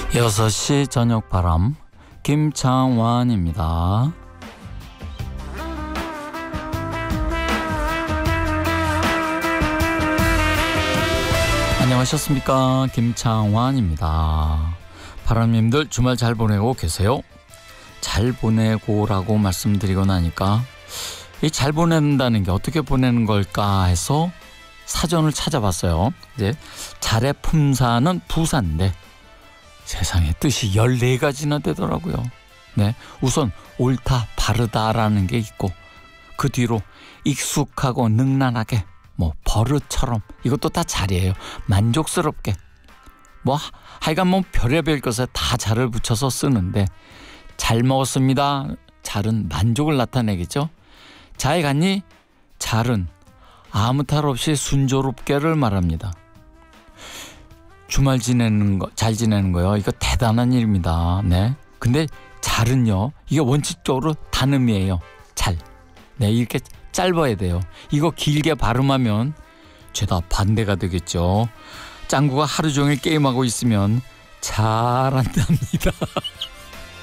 6시 저녁 바람 김창완입니다. 안녕하셨습니까? 김창완입니다. 바람님들 주말 잘 보내고 계세요? 잘 보내고라고 말씀드리고 나니까 이 잘 보낸다는 게 어떻게 보내는 걸까 해서 사전을 찾아봤어요. 이제 잘의 품사는 부사인데 세상에 뜻이 14가지나 되더라고요. 네, 우선 옳다, 바르다라는 게 있고 그 뒤로 익숙하고 능란하게 버릇처럼 이것도 다 잘이에요. 만족스럽게 하여간 별의별 것에 다 잘을 붙여서 쓰는데 잘 먹었습니다. 잘은 만족을 나타내겠죠. 잘 갔니? 잘은 아무 탈 없이 순조롭게를 말합니다. 주말 잘 지내는 거요. 이거 대단한 일입니다. 네. 근데 잘은요, 이게 원칙적으로 단음이에요. 잘. 네, 이렇게 짧아야 돼요. 이거 길게 발음하면 죄다 반대가 되겠죠. 짱구가 하루 종일 게임하고 있으면 잘한답니다.